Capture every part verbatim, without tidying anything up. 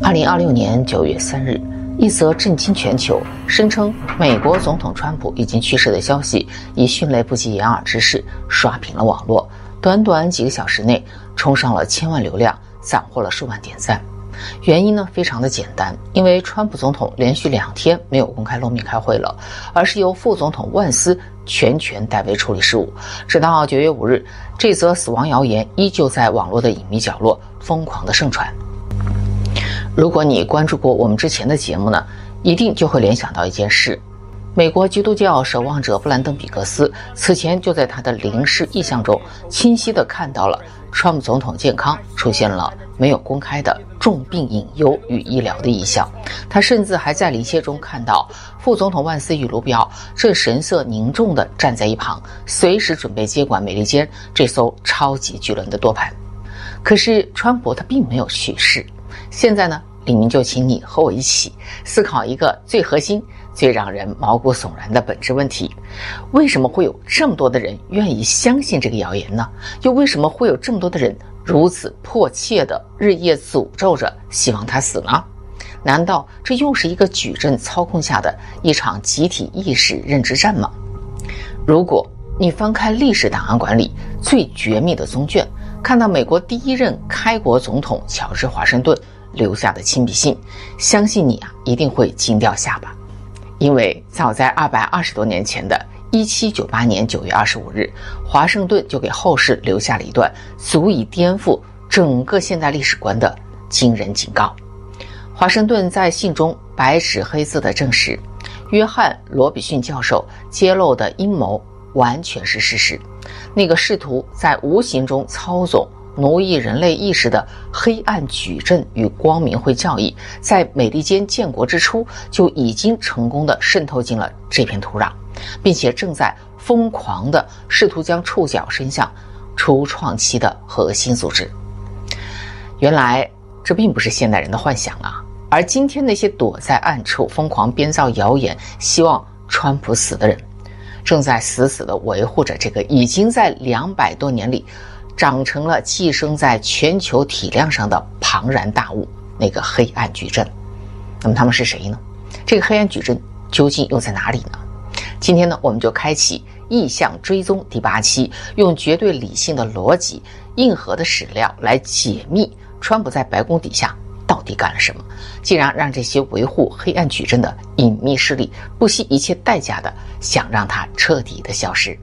二零二六年九月三日，一则震惊全球、声称美国总统川普已经去世的消息，以迅雷不及掩耳之势刷屏了网络，短短几个小时内冲上了千万流量，斩获了数万点赞。原因呢非常的简单，因为川普总统连续两天没有公开露面开会了，而是由副总统万斯全权代为处理事务。直到九月五日，这则死亡谣言依旧在网络的隐秘角落疯狂的盛传。如果你关注过我们之前的节目呢，一定就会联想到一件事。美国基督教守望者布兰登·比克斯此前就在他的灵视意象中清晰地看到了川普总统健康出现了没有公开的重病隐忧与医疗的异象。他甚至还在灵切中看到副总统万斯与卢比奥正神色凝重地站在一旁，随时准备接管美利坚这艘超级巨轮的舵盘。可是川普他并没有去世。现在呢，李明就请你和我一起思考一个最核心、最让人毛骨悚然的本质问题：为什么会有这么多的人愿意相信这个谣言呢？又为什么会有这么多的人如此迫切的日夜诅咒着希望他死呢？难道这又是一个矩阵操控下的一场集体意识认知战吗？如果你翻开历史档案馆里最绝密的宗卷，看到美国第一任开国总统乔治华盛顿留下的亲笔信，相信你啊一定会惊掉下巴。因为早在二百二十多年前的一七九八年九月二十五日，华盛顿就给后世留下了一段足以颠覆整个现代历史观的惊人警告。华盛顿在信中白纸黑字地证实，约翰·罗比逊教授揭露的阴谋完全是事实。那个试图在无形中操纵奴役人类意识的黑暗矩阵与光明会教义，在美利坚建国之初就已经成功地渗透进了这片土壤，并且正在疯狂地试图将触角伸向初创期的核心组织。原来这并不是现代人的幻想啊，而今天那些躲在暗处疯狂编造谣言希望川普死的人，正在死死地维护着这个已经在两百多年里长成了寄生在全球体量上的庞然大物，那个黑暗矩阵。那么他们是谁呢？这个黑暗矩阵究竟又在哪里呢？今天呢，我们就开启意象追踪第八期，用绝对理性的逻辑、硬核的史料来解密川普在白宫底下到底干了什么，竟然让这些维护黑暗矩阵的隐秘势力不惜一切代价的想让它彻底的消失。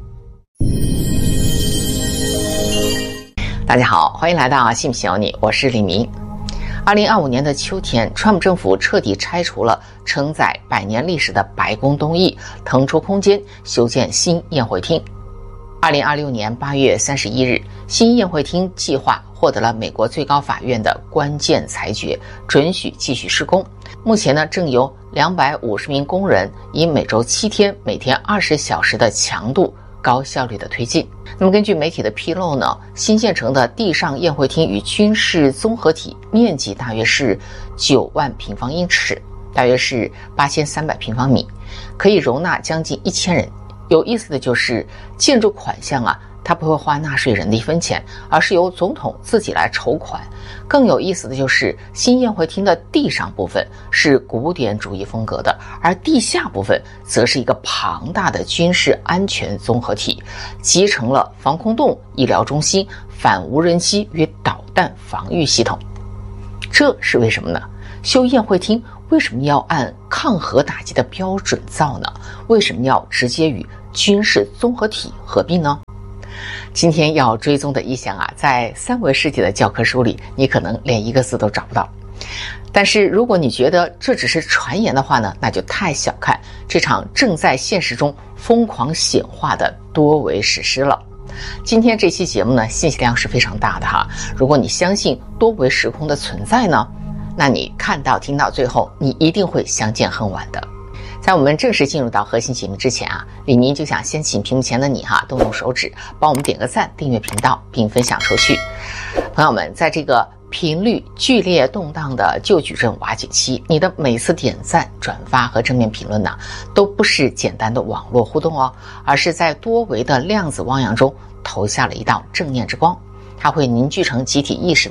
大家好，欢迎来到信不信由你，我是李明。二零二五年的秋天，川普政府彻底拆除了承载百年历史的白宫东翼，腾出空间修建新宴会厅。二零二六年八月三十一日，新宴会厅计划获得了美国最高法院的关键裁决，准许继续施工。目前呢，正由两百五十名工人以每周七天、每天二十小时的强度高效率的推进。那么根据媒体的披露呢，新建成的地上宴会厅与军事综合体面积大约是九万平方英尺，大约是八千三百平方米，可以容纳将近一千人。有意思的就是建筑款项啊，它不会花纳税人的一分钱，而是由总统自己来筹款。更有意思的就是新宴会厅的地上部分是古典主义风格的，而地下部分则是一个庞大的军事安全综合体，集成了防空洞、医疗中心、反无人机与导弹防御系统。这是为什么呢？修宴会厅为什么要按抗核打击的标准造呢？为什么要直接与军事综合体合并呢？今天要追踪的意象啊，在三维世界的教科书里，你可能连一个字都找不到。但是如果你觉得这只是传言的话呢，那就太小看这场正在现实中疯狂显化的多维史诗了。今天这期节目呢，信息量是非常大的哈。如果你相信多维时空的存在呢，那你看到听到最后，你一定会相见恨晚的。在我们正式进入到核心节目之前啊，李明就想先请屏幕前的你哈，动动手指帮我们点个赞，订阅频道并分享出去。朋友们，在这个频率剧烈动荡的旧矩阵瓦解期，你的每次点赞、转发和正面评论呢，都不是简单的网络互动哦，而是在多维的量子汪洋中投下了一道正念之光，它会凝聚成集体意识的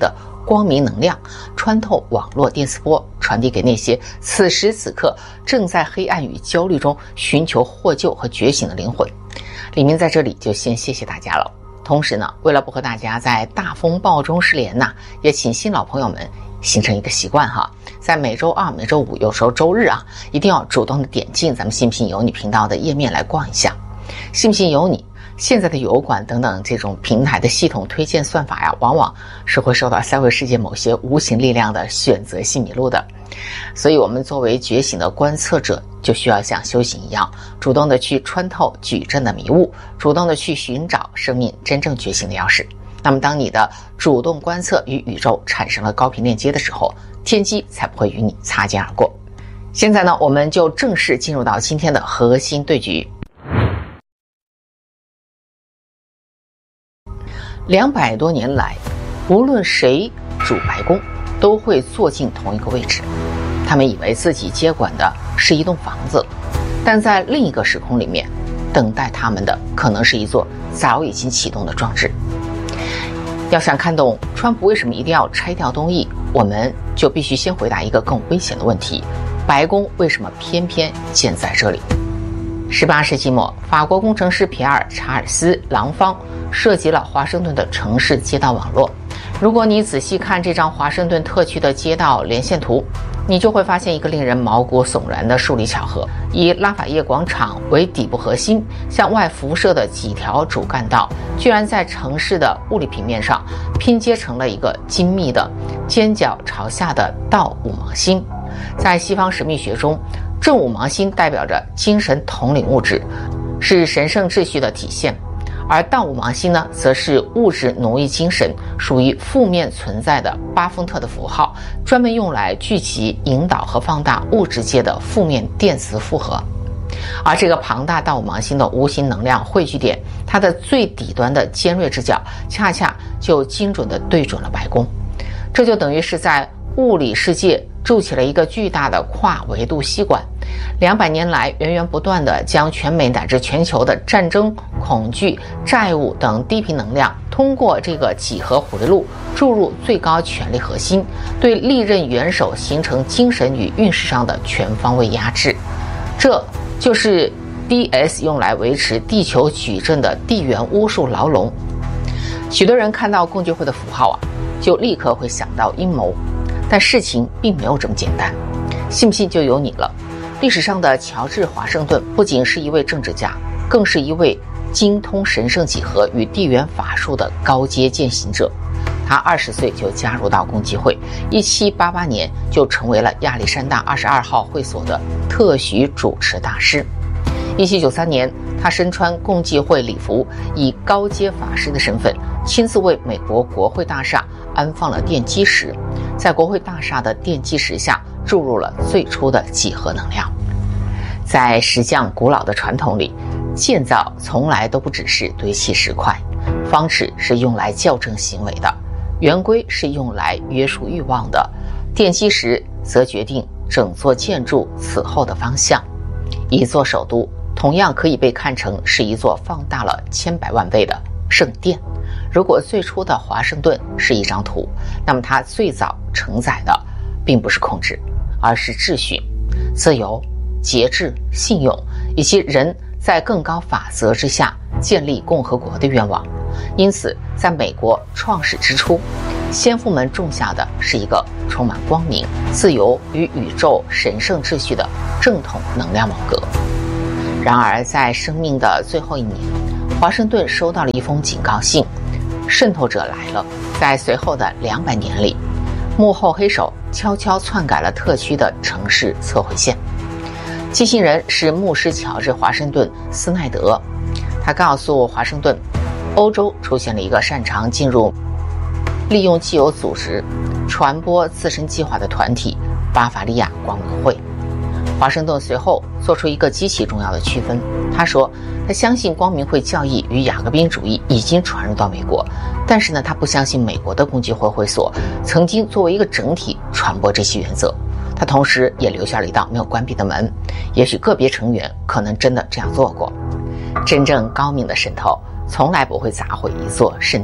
光明能量，穿透网络电磁波，传递给那些此时此刻正在黑暗与焦虑中寻求获救和觉醒的灵魂。李明在这里就先谢谢大家了。同时呢，为了不和大家在大风暴中失联呐，也请新老朋友们形成一个习惯哈，在每周二、每周五，有时候周日啊，一定要主动的点进咱们信不信由你频道的页面来逛一下。信不信由你，现在的油管等等这种平台的系统推荐算法呀，往往是会受到三维世界某些无形力量的选择性迷路的。所以我们作为觉醒的观测者，就需要像修行一样，主动的去穿透矩阵的迷雾，主动的去寻找生命真正觉醒的钥匙。那么当你的主动观测与宇宙产生了高频链接的时候，天机才不会与你擦肩而过。现在呢，我们就正式进入到今天的核心对局。两百多年来，无论谁主白宫，都会坐进同一个位置。他们以为自己接管的是一栋房子，但在另一个时空里面，等待他们的可能是一座早已经启动的装置。要想看懂川普为什么一定要拆掉东翼，我们就必须先回答一个更危险的问题：白宫为什么偏偏建在这里？十八世纪末，法国工程师皮埃尔·查尔斯·朗方设计了华盛顿的城市街道网络。如果你仔细看这张华盛顿特区的街道连线图，你就会发现一个令人毛骨悚然的数理巧合：以拉法叶广场为底部核心，向外辐射的几条主干道，居然在城市的物理平面上拼接成了一个精密的尖角朝下的倒五芒星。在西方神秘学中，正五芒星代表着精神统领物质，是神圣秩序的体现。而倒五芒星呢，则是物质奴役精神，属于负面存在的巴丰特的符号，专门用来聚集、引导和放大物质界的负面电磁负荷。而这个庞大倒五芒星的无形能量汇聚点，它的最底端的尖锐之角，恰恰就精准地对准了白宫。这就等于是在物理世界筑起了一个巨大的跨维度吸管，两百年来源源不断地将全美乃至全球的战争、恐惧、债务等低频能量，通过这个几何回路注入最高权力核心，对历任元首形成精神与运势上的全方位压制。这就是 D S 用来维持地球矩阵的地缘巫术牢笼。许多人看到共济会的符号啊，就立刻会想到阴谋。但事情并没有这么简单，信不信就由你了。历史上的乔治·华盛顿不仅是一位政治家，更是一位精通神圣几何与地缘法术的高阶践行者。他二十岁就加入到共济会，一七八八年就成为了亚历山大二十二号会所的特许主持大师。一七九三年，他身穿共济会礼服，以高阶法师的身份，亲自为美国国会大厦安放了奠基石，在国会大厦的奠基石下注入了最初的几何能量。在石匠古老的传统里，建造从来都不只是堆砌石块，方尺是用来校正行为的，圆规是用来约束欲望的，奠基石则决定整座建筑此后的方向。一座首都同样可以被看成是一座放大了千百万倍的圣殿。如果最初的华盛顿是一张图，那么它最早承载的并不是控制，而是秩序、自由、节制、信用，以及人在更高法则之下建立共和国的愿望。因此，在美国创始之初，先父们种下的是一个充满光明、自由与宇宙神圣秩序的正统能量网格。然而，在生命的最后一年，华盛顿收到了一封警告信，渗透者来了。在随后的两百年里，幕后黑手悄悄篡改了特区的城市测绘线。寄信人是牧师乔治·华盛顿·斯奈德，他告诉华盛顿，欧洲出现了一个擅长进入、利用既有组织传播自身计划的团体——巴伐利亚光明会。华盛顿随后做出一个极其重要的区分，他说他相信光明会教义与雅各宾主义已经传入到美国，但是呢，他不相信美国的共济会会所曾经作为一个整体传播这些原则。他同时也留下了一道没有关闭的门，也许个别成员可能真的这样做过。真正高明的渗透从来不会砸毁一座圣殿，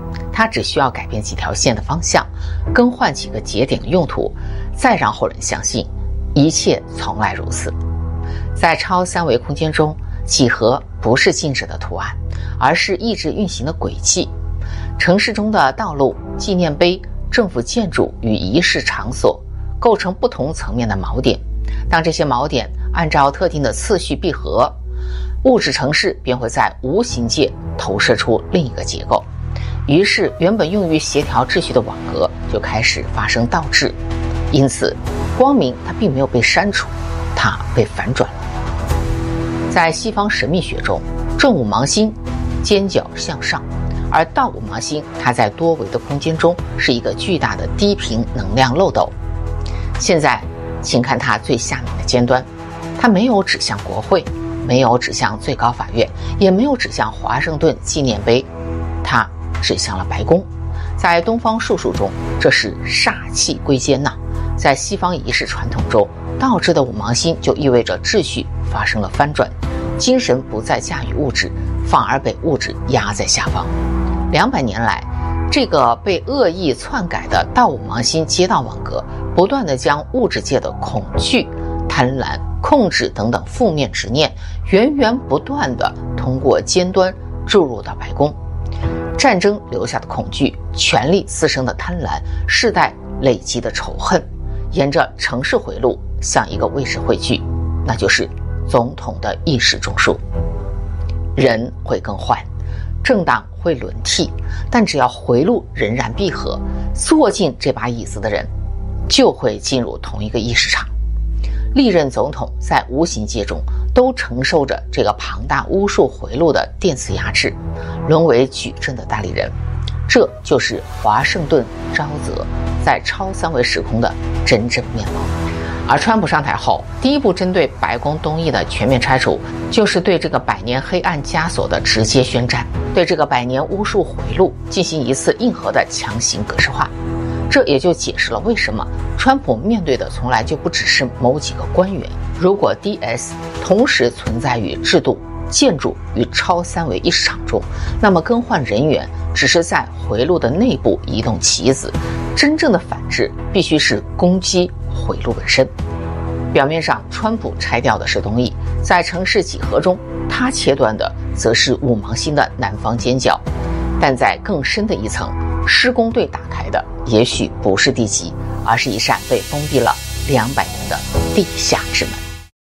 他只需要改变几条线的方向，更换几个节点的用途，再让后人相信一切从来如此。在超三维空间中，几何不是静止的图案，而是意志运行的轨迹。城市中的道路、纪念碑、政府建筑与仪式场所构成不同层面的锚点。当这些锚点按照特定的次序闭合，物质城市便会在无形界投射出另一个结构。于是原本用于协调秩序的网格就开始发生倒置。因此光明它并没有被删除，它被反转了。在西方神秘学中，正五芒星尖角向上，而倒五芒星它在多维的空间中是一个巨大的低频能量漏斗。现在请看它最下面的尖端，它没有指向国会，没有指向最高法院，也没有指向华盛顿纪念碑，它指向了白宫。在东方术数中，这是煞气归奸呐。在西方仪式传统中，倒置的五芒星就意味着秩序发生了翻转，精神不再驾驭物质，反而被物质压在下方。两百年来，这个被恶意篡改的倒五芒星街道网格，不断地将物质界的恐惧、贪婪、控制等等负面执念，源源不断地通过尖端注入到白宫。战争留下的恐惧，权力滋生的贪婪，世代累积的仇恨，沿着城市回路向一个位置汇聚，那就是总统的意识中枢。人会更换，政党会轮替，但只要回路仍然闭合，坐进这把椅子的人就会进入同一个意识场。历任总统在无形界中都承受着这个庞大巫术回路的电磁压制，沦为矩阵的代理人。这就是华盛顿沼泽在超三维时空的真正面貌。而川普上台后，第一步针对白宫东翼的全面拆除，就是对这个百年黑暗枷锁的直接宣战，对这个百年巫术回路进行一次硬核的强行格式化。这也就解释了为什么川普面对的从来就不只是某几个官员。如果 D S 同时存在于制度、建筑与超三维意识场中，那么更换人员只是在回路的内部移动棋子，真正的反制必须是攻击回路本身。表面上川普拆掉的是东翼，在城市几何中他切断的则是五芒星的南方尖角，但在更深的一层，施工队打开的也许不是地基，而是一扇被封闭了两百年的地下之门。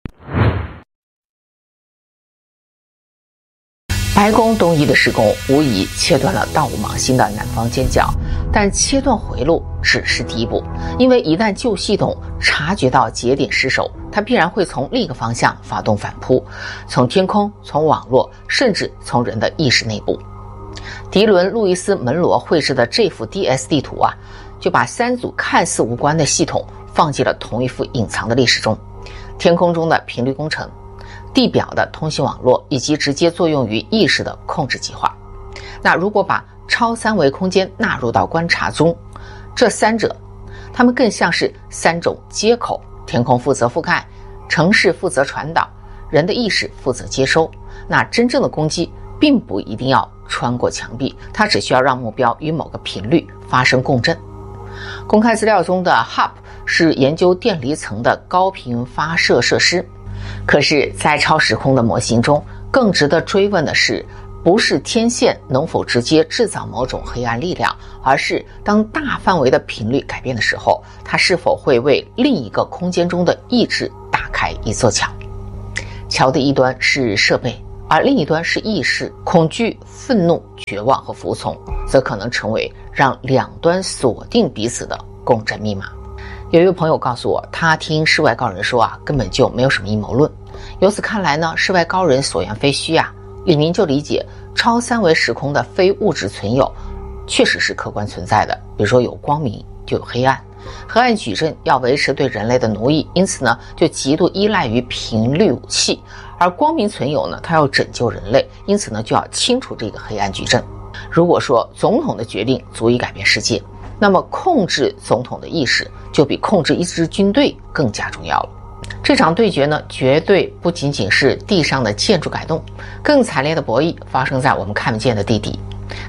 白宫东翼的施工无疑切断了倒五芒星的南方尖角，但切断回路只是第一步，因为一旦旧系统察觉到节点失守，它必然会从另一个方向发动反扑，从天空、从网络，甚至从人的意识内部。迪伦·路易斯·门罗绘制的这幅 D S 地图啊，就把三组看似无关的系统放进了同一幅隐藏的历史中：天空中的频率工程、地表的通信网络，以及直接作用于意识的控制计划。那如果把超三维空间纳入到观察中，这三者它们更像是三种接口，天空负责覆盖，城市负责传导，人的意识负责接收。那真正的攻击并不一定要穿过墙壁，它只需要让目标与某个频率发生共振。公开资料中的 H U P 是研究电离层的高频发射设施，可是在超时空的模型中，更值得追问的是，不是天线能否直接制造某种黑暗力量，而是当大范围的频率改变的时候，它是否会为另一个空间中的意志打开一座桥。桥的一端是设备，而另一端是意识。恐惧、愤怒、绝望和服从则可能成为让两端锁定彼此的共振密码。有一位朋友告诉我，他听世外高人说啊，根本就没有什么阴谋论。由此看来呢，世外高人所言非虚啊。李明就理解超三维时空的非物质存有确实是客观存在的，比如说有光明就有黑暗，黑暗矩阵要维持对人类的奴役，因此呢就极度依赖于频率武器，而光明存有呢，它要拯救人类，因此呢就要清除这个黑暗矩阵。如果说总统的决定足以改变世界，那么控制总统的意识就比控制一支军队更加重要了。这场对决呢，绝对不仅仅是地上的建筑改动，更惨烈的博弈发生在我们看不见的地底。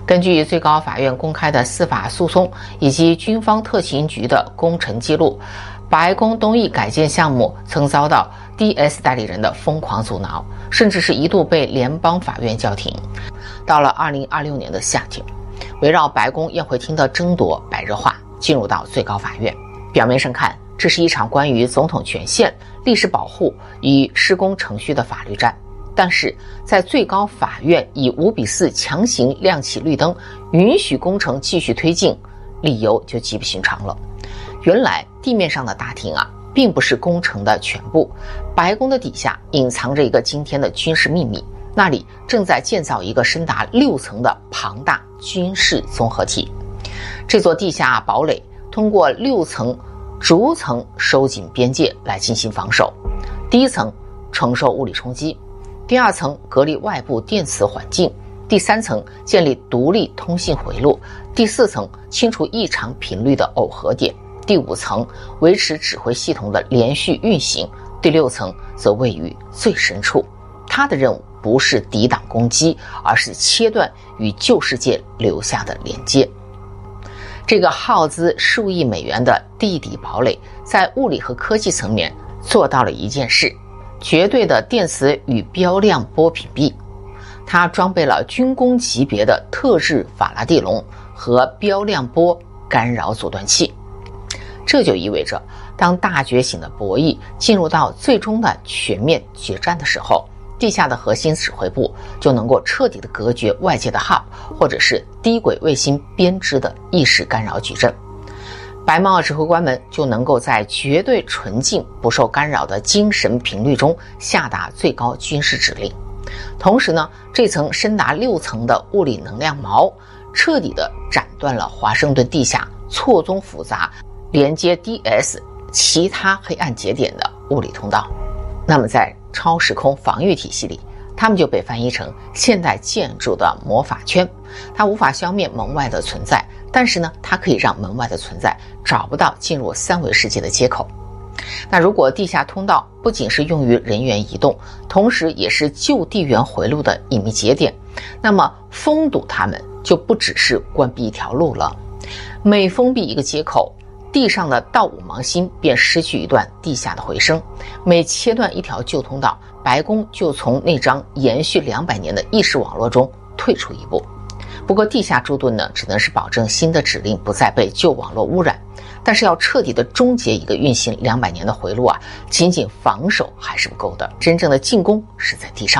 根据最高法院公开的司法诉讼以及军方特勤局的工程记录，白宫东翼改建项目曾遭到 D S 代理人的疯狂阻挠，甚至是一度被联邦法院叫停。到了二零二六年的夏天，围绕白宫宴会厅的争夺白热化，进入到最高法院。表面上看，这是一场关于总统权限、历史保护与施工程序的法律战，但是在最高法院以五比四强行亮起绿灯，允许工程继续推进，理由就极不寻常了。原来地面上的大厅啊，并不是工程的全部，白宫的底下隐藏着一个惊天的军事秘密，那里正在建造一个深达六层的庞大军事综合体。这座地下堡垒通过六层逐层收紧边界来进行防守。第一层承受物理冲击，第二层隔离外部电磁环境，第三层建立独立通信回路，第四层清除异常频率的耦合点，第五层维持指挥系统的连续运行，第六层则位于最深处。它的任务不是抵挡攻击，而是切断与旧世界留下的连接。这个耗资数亿美元的地底堡垒，在物理和科技层面做到了一件事：绝对的电磁与标量波屏蔽。它装备了军工级别的特制法拉第笼和标量波干扰阻断器。这就意味着，当大觉醒的博弈进入到最终的全面决战的时候，地下的核心指挥部就能够彻底的隔绝外界的 Hub 或者是低轨卫星编织的意识干扰矩阵。白帽指挥官们就能够在绝对纯净不受干扰的精神频率中下达最高军事指令。同时呢，这层深达六层的物理能量锚彻底的斩断了华盛顿地下错综复杂连接 D S 其他黑暗节点的物理通道。那么在超时空防御体系里，它们就被翻译成现代建筑的魔法圈。它无法消灭门外的存在，但是呢，它可以让门外的存在找不到进入三维世界的接口。那如果地下通道不仅是用于人员移动，同时也是旧地缘回路的隐秘节点，那么封堵它们就不只是关闭一条路了。每封闭一个接口，地上的道五芒星便失去一段地下的回声，每切断一条旧通道，白宫就从那张延续两百年的意识网络中退出一步。不过地下驻盾呢，只能是保证新的指令不再被旧网络污染，但是要彻底的终结一个运行两百年的回路啊，仅仅防守还是不够的，真正的进攻是在地上。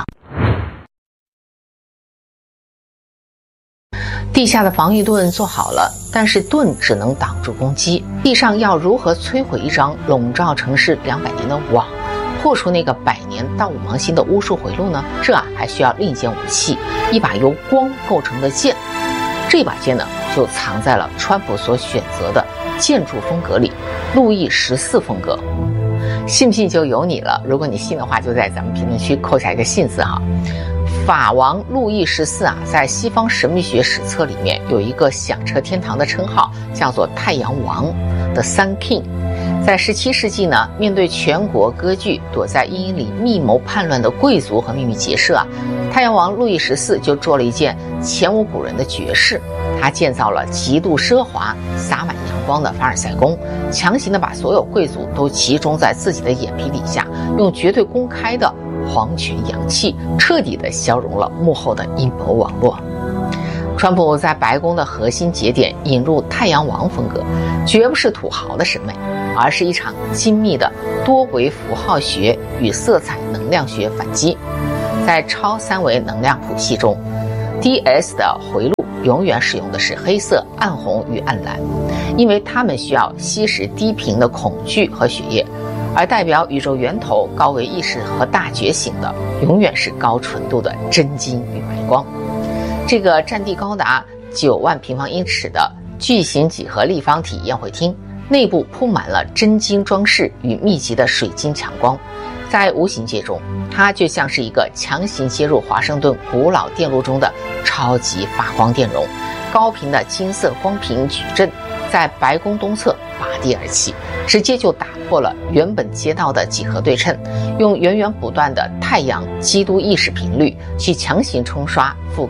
地下的防御盾做好了，但是盾只能挡住攻击，地上要如何摧毁一张笼罩城市两百年的网，破除那个百年道五芒星的巫术回路呢？这啊还需要另一件武器，一把由光构成的剑。这把剑呢，就藏在了川普所选择的建筑风格里，路易十四风格。信不信就由你了，如果你信的话，就在咱们评论区扣下一个信字哈。法王路易十四啊，在西方神秘学史册里面有一个响彻天堂的称号，叫做太阳王 The Sun King。 在十七世纪呢，面对全国割据、躲在阴影里密谋叛乱的贵族和秘密结社啊，太阳王路易十四就做了一件前无古人的绝事，他建造了极度奢华、洒满阳光的凡尔赛宫，强行的把所有贵族都集中在自己的眼皮底下，用绝对公开的皇权阳气，彻底的消融了幕后的阴谋网络。川普在白宫的核心节点引入太阳王风格，绝不是土豪的审美，而是一场精密的多维符号学与色彩能量学反击。在超三维能量谱系中， D S 的回路永远使用的是黑色、暗红与暗蓝，因为它们需要吸食低频的恐惧和血液，而代表宇宙源头、高维意识和大觉醒的永远是高纯度的真金与白光。这个占地高达九万平方英尺的巨型几何立方体宴会厅，内部铺满了真金装饰与密集的水晶强光，在无形界中，它就像是一个强行接入华盛顿古老电路中的超级发光电容。高频的金色光频矩阵在白宫东侧拔地而起，直接就打破了原本街道的几何对称，用源源不断的太阳基督意识频率去强行冲刷覆盖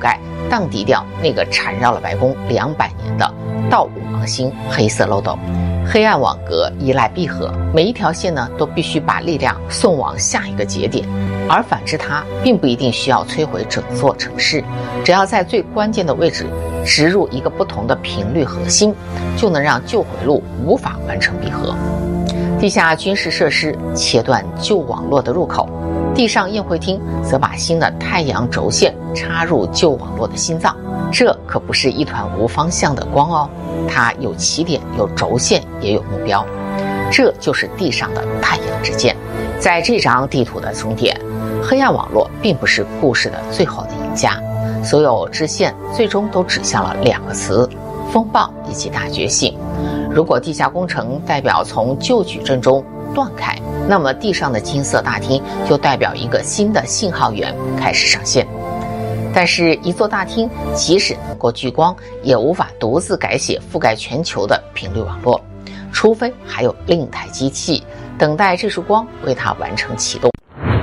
荡涤掉那个缠绕了白宫两百年的道五芒星黑色漏斗。黑暗网格依赖闭合，每一条线呢都必须把力量送往下一个节点，而反之它并不一定需要摧毁整座城市，只要在最关键的位置植入一个不同的频率核心，就能让旧回路无法完成闭合。地下军事设施切断旧网络的入口，地上宴会厅则把新的太阳轴线插入旧网络的心脏。这可不是一团无方向的光哦，它有起点，有轴线，也有目标。这就是地上的太阳之箭。在这张地图的终点，黑暗网络并不是故事的最后的赢家，所有支线最终都指向了两个词：风暴以及大觉醒。如果地下工程代表从旧矩阵中断开，那么地上的金色大厅就代表一个新的信号源开始上线。但是，一座大厅即使能够聚光，也无法独自改写覆盖全球的频率网络，除非还有另一台机器等待这束光为它完成启动。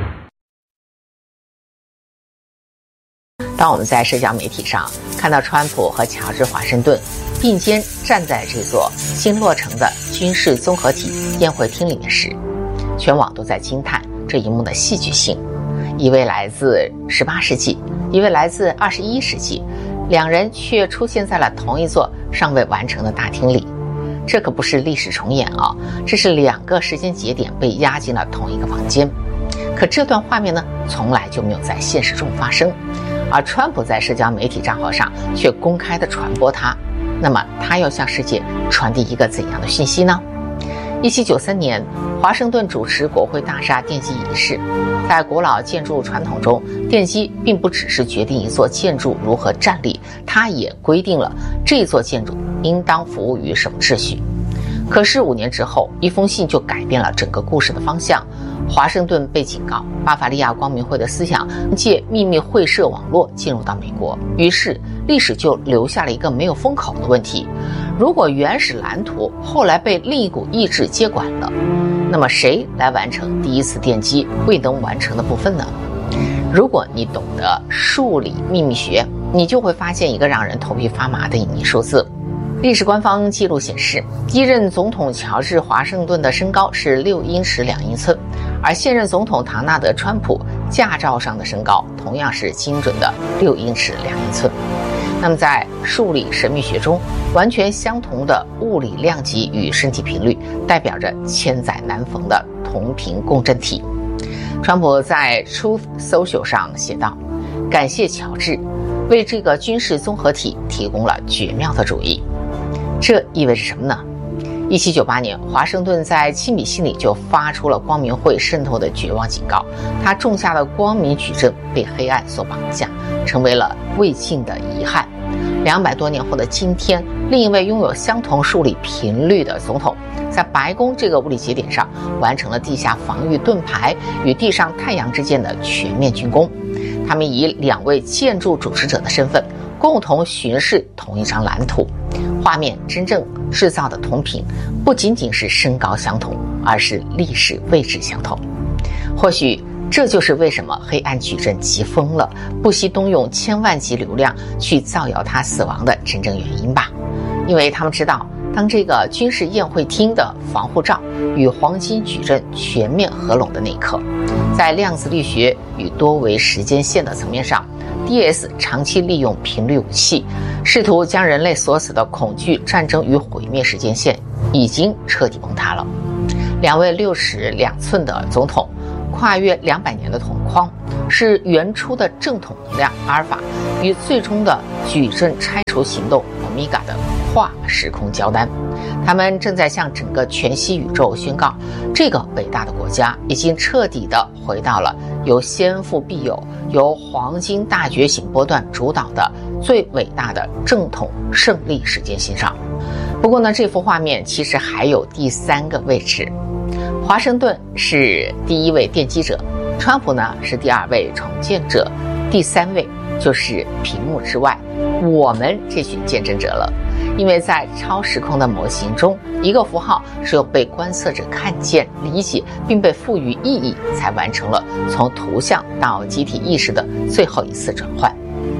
当我们在社交媒体上看到川普和乔治·华盛顿并肩站在这座新落成的军事综合体宴会厅里面时，全网都在惊叹这一幕的戏剧性。一位来自十八世纪，一位来自二十一世纪，两人却出现在了同一座尚未完成的大厅里。这可不是历史重演啊，这是两个时间节点被压进了同一个房间。可这段画面呢，从来就没有在现实中发生，而川普在社交媒体账号上却公开的传播它。那么他要向世界传递一个怎样的讯息呢？一七九三年，华盛顿主持国会大厦奠基仪式。在古老建筑传统中，奠基并不只是决定一座建筑如何站立，它也规定了这座建筑应当服务于什么秩序。可是五年之后，一封信就改变了整个故事的方向。华盛顿被警告，巴伐利亚光明会的思想借秘密会社网络进入到美国，于是历史就留下了一个没有封口的问题：如果原始蓝图后来被另一股意志接管了，那么谁来完成第一次奠基未能完成的部分呢？如果你懂得数理秘密学，你就会发现一个让人头皮发麻的隐秘数字。历史官方记录显示，第一任总统乔治·华盛顿的身高是六英尺两英寸，而现任总统唐纳德·川普驾照上的身高同样是精准的六英尺两英寸。那么在数理神秘学中，完全相同的物理量级与身体频率代表着千载难逢的同频共振体。川普在 Truth Social 上写道：感谢乔治为这个军事综合体提供了绝妙的主意。这意味着什么呢？一七九八年，华盛顿在亲笔信里就发出了光明会渗透的绝望警告，他种下的光明矩阵被黑暗所绑架，成为了未尽的遗憾。两百多年后的今天，另一位拥有相同数理频率的总统，在白宫这个物理节点上完成了地下防御盾牌与地上太阳之间的全面竣工。他们以两位建筑主持者的身份，共同巡视同一张蓝图。画面真正制造的同频，不仅仅是身高相同，而是历史位置相同。或许这就是为什么黑暗矩阵急疯了，不惜动用千万级流量去造谣他死亡的真正原因吧。因为他们知道，当这个军事宴会厅的防护罩与黄金矩阵全面合拢的那一刻，在量子力学与多维时间线的层面上， D S 长期利用频率武器，试图将人类锁死的恐惧、战争与毁灭时间线已经彻底崩塌了。两位六尺两寸的总统，跨越两百年的同框，是原初的正统能量阿尔法与最终的矩阵拆除行动欧米伽的跨时空交单。他们正在向整个全息宇宙宣告，这个伟大的国家已经彻底地回到了由先父必有、由黄金大觉醒波段主导的最伟大的正统胜利时间线上。不过呢，这幅画面其实还有第三个位置。华盛顿是第一位奠基者，川普呢是第二位重建者，第三位就是屏幕之外我们这群见证者了。因为在超时空的模型中，一个符号只有被观测者看见、理解并被赋予意义，才完成了从图像到集体意识的最后一次转换。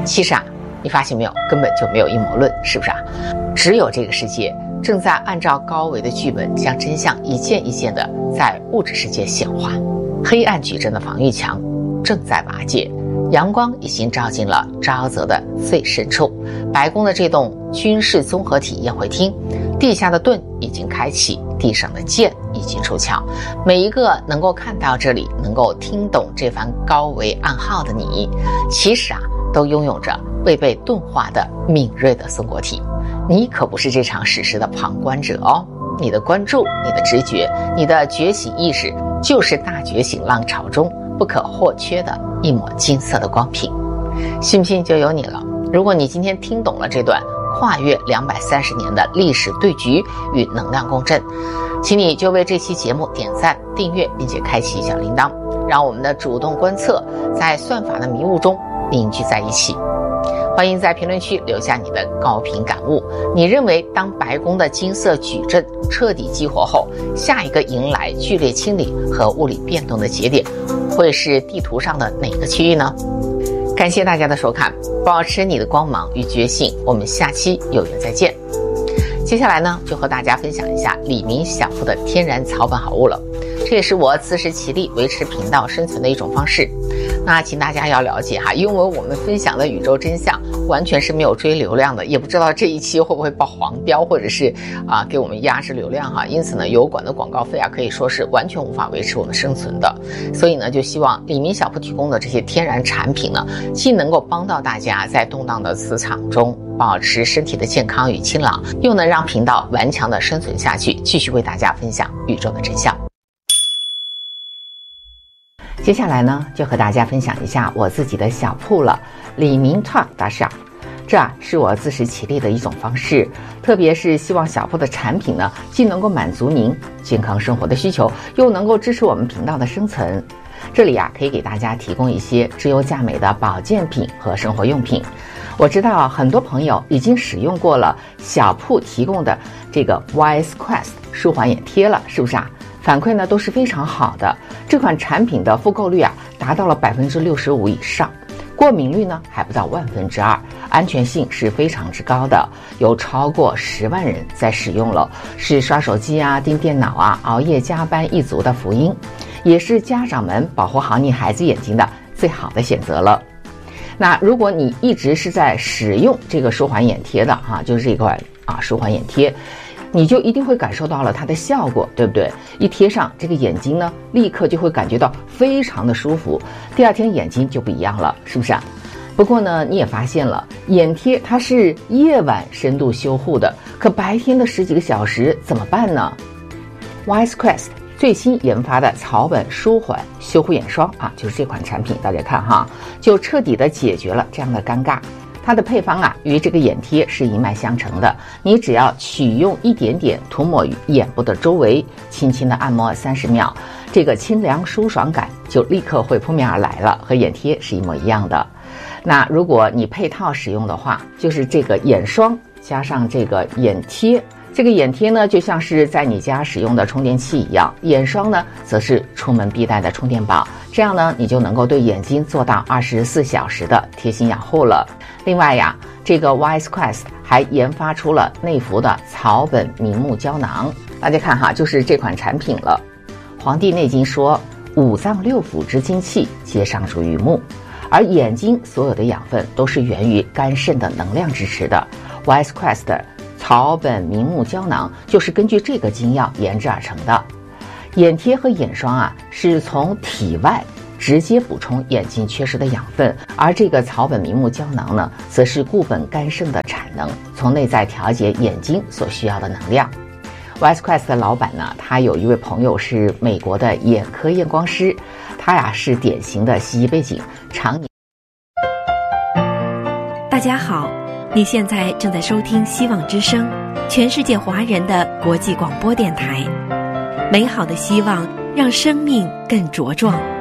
其实啊，你发现没有，根本就没有阴谋论，是不是啊？只有这个世界正在按照高维的剧本，将真相一件一件的在物质世界显化。黑暗矩阵的防御墙正在瓦解，阳光已经照进了沼泽的最深处。白宫的这栋军事综合体宴会厅，地下的盾已经开启，地上的剑已经出鞘。每一个能够看到这里，能够听懂这番高维暗号的你，其实啊，都拥有着未被钝化的敏锐的松果体。你可不是这场史诗的旁观者哦，你的关注，你的直觉，你的觉醒意识，就是大觉醒浪潮中不可或缺的一抹金色的光屏。信不信就由你了。如果你今天听懂了这段跨越两百三十年的历史对局与能量共振，请你就为这期节目点赞、订阅，并且开启小铃铛，让我们的主动观测在算法的迷雾中凝聚在一起。欢迎在评论区留下你的高频感悟。你认为当白宫的金色矩阵彻底激活后，下一个迎来剧烈清理和物理变动的节点会是地图上的哪个区域呢？感谢大家的收看，保持你的光芒与觉醒，我们下期有缘再见。接下来呢，就和大家分享一下李明小铺的天然草本好物了，这也是我自食其力维持频道生存的一种方式。那请大家要了解哈，因为我们分享的宇宙真相完全是没有追流量的，也不知道这一期会不会报黄标，或者是啊给我们压制流量哈。因此呢，油管的广告费啊可以说是完全无法维持我们生存的。所以呢，就希望李明小铺提供的这些天然产品呢，既能够帮到大家在动荡的磁场中保持身体的健康与清朗，又能让频道顽强的生存下去，继续为大家分享宇宙的真相。接下来呢，就和大家分享一下我自己的小铺了，李明 Talk 大厦。这啊是我自食其力的一种方式，特别是希望小铺的产品呢，既能够满足您健康生活的需求，又能够支持我们频道的生存。这里啊，可以给大家提供一些质优价美的保健品和生活用品。我知道很多朋友已经使用过了小铺提供的这个 Wise Quest 舒缓眼贴了，是不是啊？反馈呢都是非常好的，这款产品的复购率啊达到了百分之六十五以上，过敏率呢还不到万分之二，安全性是非常之高的，有超过十万人在使用了，是刷手机啊、盯电脑啊、熬夜加班一族的福音，也是家长们保护好你孩子眼睛的最好的选择了。那如果你一直是在使用这个舒缓眼贴的哈、啊，就是这款啊舒缓眼贴，你就一定会感受到了它的效果，对不对？一贴上，这个眼睛呢，立刻就会感觉到非常的舒服，第二天眼睛就不一样了，是不是啊？不过呢，你也发现了，眼贴它是夜晚深度修护的，可白天的十几个小时怎么办呢？ Wise Quest 最新研发的草本舒缓修护眼霜啊，就是这款产品，大家看哈，就彻底的解决了这样的尴尬。它的配方啊，与这个眼贴是一脉相承的。你只要取用一点点，涂抹于眼部的周围，轻轻的按摩三十秒，这个清凉舒爽感就立刻会扑面而来了，和眼贴是一模一样的。那如果你配套使用的话，就是这个眼霜加上这个眼贴。这个眼贴呢，就像是在你家使用的充电器一样，眼霜呢，则是出门必带的充电宝。这样呢，你就能够对眼睛做到二十四小时的贴心养护了。另外呀，这个 Wise Quest 还研发出了内服的草本明目胶囊，大家看哈，就是这款产品了。《黄帝内经》说，五脏六腑之精气皆上属于目，而眼睛所有的养分都是源于肝肾的能量支持的。Wise Quest 草本明目胶囊就是根据这个精要研制而成的。眼贴和眼霜啊，是从体外直接补充眼睛缺失的养分，而这个草本明目胶囊呢，则是固本肝肾的产能，从内在调节眼睛所需要的能量。Wise Quest 的老板呢，他有一位朋友是美国的眼科验光师，他呀是典型的西医背景，常年。 大家好，你现在正在收听希望之声，全世界华人的国际广播电台。美好的希望，让生命更茁壮。